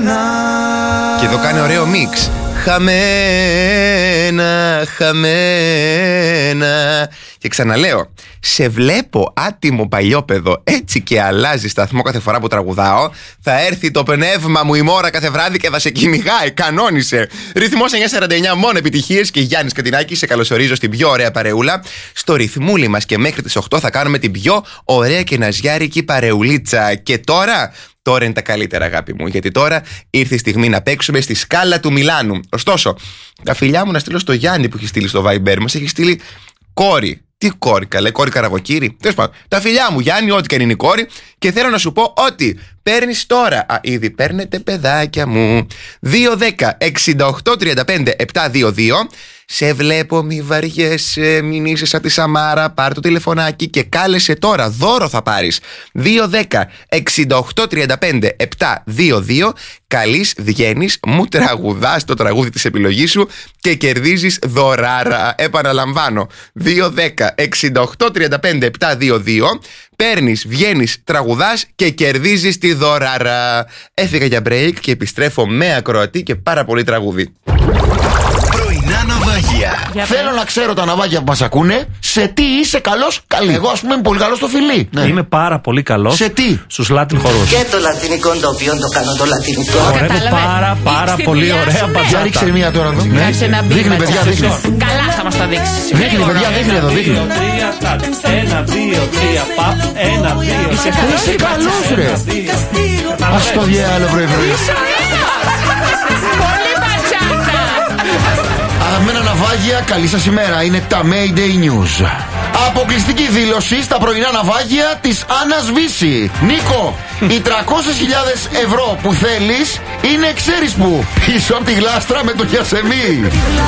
χαμένα. Και εδώ κάνει ωραίο μίξ. Χαμένα, χαμένα. Και ξαναλέω, σε βλέπω άτιμο παλιόπαιδο, έτσι και αλλάζει σταθμό κάθε φορά που τραγουδάω. Θα έρθει το πνεύμα μου η μόρα κάθε βράδυ και θα σε κυνηγάει. Κανόνισε. Ρυθμός 949, μόνο επιτυχίες. Και Γιάννης Κατινάκης, σε καλωσορίζω στην πιο ωραία παρεούλα. Στο ρυθμούλι μας και μέχρι τις 8 θα κάνουμε την πιο ωραία και ναζιάρικη παρεουλίτσα. Και τώρα είναι τα καλύτερα, αγάπη μου, γιατί τώρα ήρθε η στιγμή να παίξουμε στη σκάλα του Μιλάνου. Ωστόσο, τα φιλιά μου να στείλω στο Γιάννη που έχει στείλει στο Viber μας, έχει στείλει κόρη. Τι κόρη, καλέ, κόρη Καραβοκύρη. Τέλος πάντων, τα φιλιά μου, Γιάννη, ό,τι και αν είναι η κόρη. Και θέλω να σου πω ότι παίρνεις τώρα. Ήδη παίρνετε, παιδάκια μου. 2-10-68-35-722. Σε βλέπω, μη βαριέσαι, μην είσαι σαν τη Σαμάρα. Πάρ' το τηλεφωνάκι και κάλεσε τώρα. Δώρο θα πάρεις. 2-10-68-35-722. Καλείς, βγαίνεις, μου τραγουδάς το τραγούδι της επιλογής σου και κερδίζεις δωράρα. Επαναλαμβάνω. 2-10-68-35-722. Παίρνεις, βγαίνεις, τραγουδάς και κερδίζεις τη δωράρα. Έφυγα για break και επιστρέφω με ακροατή και πάρα πολύ τραγούδι. Πρωινά ναυάγια. Θέλω να ξέρω τα ναυάγια που μας ακούνε σε τι είσαι καλός, καλή. Εγώ, ας πούμε, είμαι πολύ καλός στο φιλί. Ναι. Είμαι πάρα πολύ καλός. Σε τι? Στους Latin χορούς. Και το λατινικό το οποίο το κάνω το λατινικό. Χορεύω πάρα πολύ ωραία μπατζάτα. Για ρίξε μία τώρα εδώ. Ναι. Δείχνει, παιδιά, δείχνει. Καλά θα μας το δείξεις. Δείχνει, παιδιά, δείχνει εδώ, δείχνει. 1, 2, 3, παπ. 1, 2, Είσαι καλός, ρε. Ας το διάλο πρωί-πρωί. Πολύ μπατσάτα. Αγαπημένα ναυάγια, καλή σας ημέρα. Είναι τα Mayday News. Αποκλειστική δήλωση στα πρωινά ναυάγια της Άννας Βύση. Νίκο, οι 300.000 ευρώ που θέλεις είναι, ξέρεις που, πίσω από τη γλάστρα με το Γιασεμί.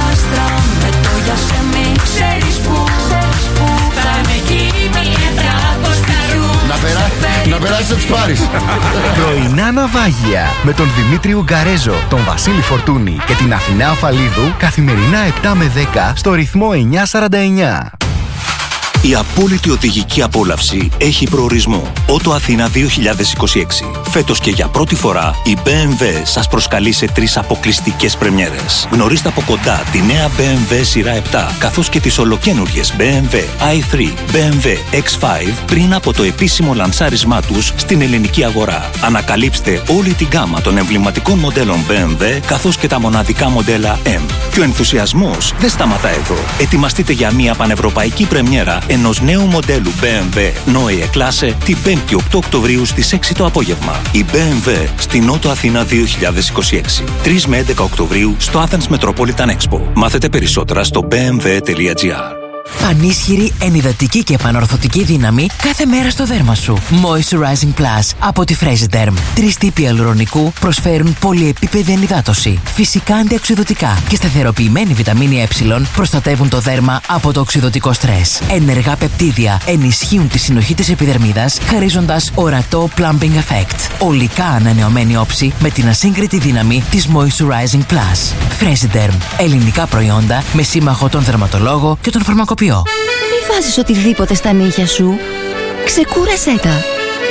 Να περάσεις να τους πάρεις. Πρωινά ναυάγια με τον Δημήτρη Ουγγαρέζο, τον Βασίλη Φορτούνη και την Αθηνά Αφαλίδου, καθημερινά 7 με 10 στο ρυθμό 949. Η απόλυτη οδηγική απόλαυση έχει προορισμό. Ότο Αθήνα 2026. Φέτος και για πρώτη φορά η BMW σας προσκαλεί σε 3 αποκλειστικές πρεμιέρες. Γνωρίστε από κοντά τη νέα BMW σειρά 7, καθώς και τις ολοκαίνουργιες BMW i3, BMW X5 πριν από το επίσημο λανσάρισμά τους στην ελληνική αγορά. Ανακαλύψτε όλη την γκάμα των εμβληματικών μοντέλων BMW, καθώς και τα μοναδικά μοντέλα M. Και ο ενθουσιασμός δεν σταματά εδώ. Ετοιμαστείτε για μια πανευρωπαϊκή πρεμιέρα ενός νέου μοντέλου BMW Neue Klasse την 5η 8 Οκτωβρίου στις 6 το απόγευμα. Η BMW στην Νότο Αθήνα 2026. 3 με 11 Οκτωβρίου στο Athens Metropolitan Expo. Μάθετε περισσότερα στο bmw.gr. Πανίσχυρη, ενυδατική και επανορθωτική δύναμη κάθε μέρα στο δέρμα σου. Moisturizing Plus από τη Fresiderm. 3 τύποι ιαλουρονικού προσφέρουν πολυεπίπεδη ενυδάτωση, φυσικά αντιοξυδωτικά και σταθεροποιημένη βιταμίνη Ε προστατεύουν το δέρμα από το οξυδωτικό στρες. Ενεργά πεπτίδια ενισχύουν τη συνοχή της επιδερμίδας, χαρίζοντας ορατό plumping effect. Ολικά ανανεωμένη όψη με την ασύγκριτη δύναμη της Moisturizing Plus. Fresiderm. Ελληνικά προϊόντα με σύμμαχο τον δερματολόγο και τον φαρμακοποιό. Μη βάζεις οτιδήποτε στα νύχια σου. Ξεκούρασέ τα.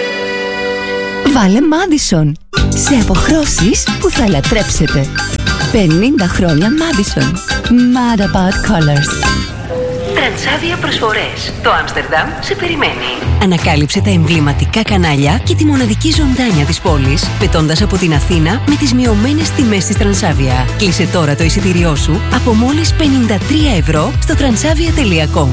Βάλε Madison. Σε αποχρώσεις που θα λατρέψετε. 50 χρόνια Madison. Mad about colors. Τρανσάβια προσφορές. Το Άμστερνταμ σε περιμένει. Ανακάλυψε τα εμβληματικά κανάλια και τη μοναδική ζωντάνια της πόλης, πετώντας από την Αθήνα με τις μειωμένες τιμές της Τρανσάβια. Κλείσε τώρα το εισιτήριό σου από μόλις 53 ευρώ στο transavia.com.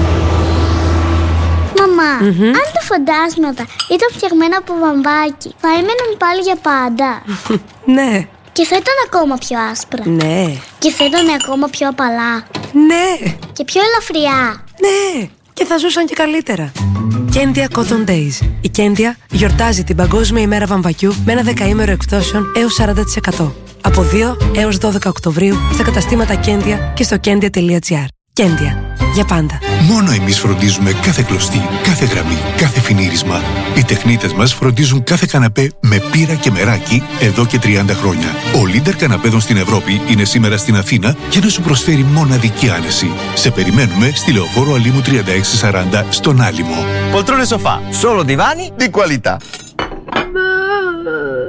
Μαμά, αν τα φαντάσματα ήταν φτιαγμένα από βαμβάκι, θα έμεναν πάλι για πάντα. Ναι. Και θα ήταν ακόμα πιο άσπρα. Ναι. Και θα ήταν ακόμα πιο απαλά. Ναι. Και πιο ελαφριά. Ναι. Και θα ζούσαν και καλύτερα. Κέντια Cotton Days. Η Κέντια γιορτάζει την Παγκόσμια ημέρα βαμβακιού με ένα δεκαήμερο εκπτώσεων έως 40%. Από 2 έως 12 Οκτωβρίου στα καταστήματα Κέντια και στο kendia.gr. Κέντια. Για πάντα. Μόνο εμείς φροντίζουμε κάθε κλωστή, κάθε γραμμή, κάθε φινίρισμα. Οι τεχνίτες μας φροντίζουν κάθε καναπέ με πύρα και μεράκι εδώ και 30 χρόνια. Ο Leader καναπέδων στην Ευρώπη είναι σήμερα στην Αθήνα για να σου προσφέρει μοναδική άνεση. Σε περιμένουμε στη Λεωφόρο Αλήμου 3640 στον Άλυμο. Poltrone sofà, solo divani di qualità.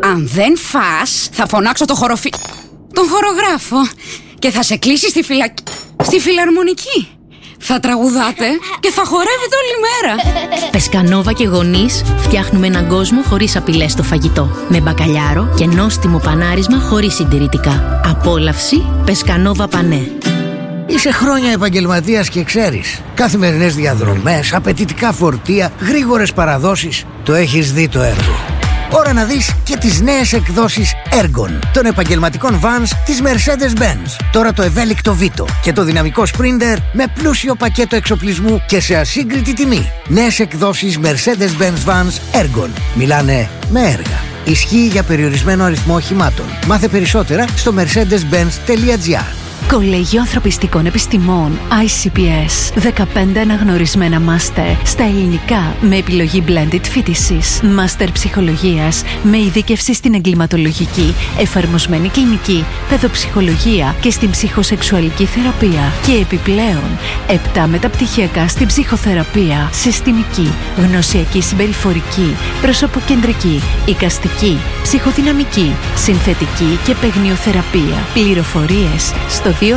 Αν δεν φας, θα φωνάξω τον χορογράφο και θα σε κλείσει στη φιλαρμονική. Θα τραγουδάτε και θα χορεύετε όλη μέρα. Πεσκανόβα και γονείς φτιάχνουμε έναν κόσμο χωρίς απειλές στο φαγητό. Με μπακαλιάρο και νόστιμο πανάρισμα χωρίς συντηρητικά. Απόλαυση Πεσκανόβα Πανέ. Είσαι χρόνια επαγγελματίας και ξέρεις. Καθημερινές διαδρομές, απαιτητικά φορτία, γρήγορες παραδόσεις. Το έχεις δει το έργο. Ώρα να δεις και τις νέες εκδόσεις Ergon των επαγγελματικών vans της Mercedes-Benz. Τώρα το ευέλικτο Vito και το δυναμικό Sprinter με πλούσιο πακέτο εξοπλισμού και σε ασύγκριτη τιμή. Νέες εκδόσεις Mercedes-Benz Vans Ergon. Μιλάνε με έργα. Ισχύει για περιορισμένο αριθμό οχημάτων. Μάθε περισσότερα στο mercedes-benz.gr. Κολέγιο Ανθρωπιστικών Επιστημών ICPS. 15 αναγνωρισμένα μάστερ στα ελληνικά με επιλογή blended φοιτησης. Μάστερ ψυχολογίας με ειδίκευση στην εγκληματολογική, εφαρμοσμένη κλινική, παιδοψυχολογία και στην ψυχοσεξουαλική θεραπεία. Και επιπλέον 7 μεταπτυχιακά στην ψυχοθεραπεία, συστημική, γνωσιακή συμπεριφορική, προσωποκεντρική, εικαστική, ψυχοδυναμική, συνθετική και παιγνιοθεραπεία. Πληροφορίες στο 210-645-65-65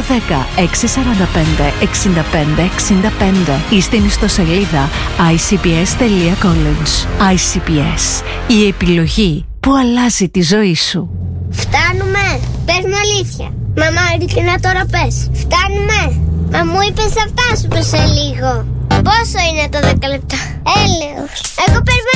ή στην ιστοσελίδα icps.college. ICPS. Η επιλογή που αλλάζει τη ζωή σου. Φτάνουμε! Πες μου αλήθεια. Μαμά, ειλικρινά τώρα πες. Φτάνουμε! Μα μου είπες θα φτάσουμε σε λίγο. Πόσο είναι το 10 λεπτά? Έλεος. Εγώ περιμένω